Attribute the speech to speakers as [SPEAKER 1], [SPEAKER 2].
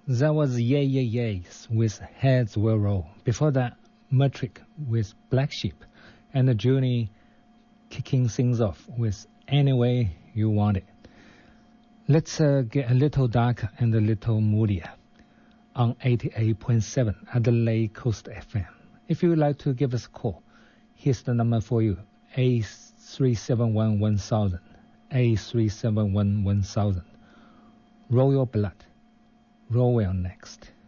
[SPEAKER 1] That was Yay Yay Yays with Heads Will Roll. Before that, Metric with Black Sheep. And Junie kicking things off with Any Way You Want It. Let's get a little darker and a little moodier on 88.7 Adelaide Coast FM. If you would like to give us a call, here's the number for you, A371-1000, A371-1000. Roll your blood. Roll well next.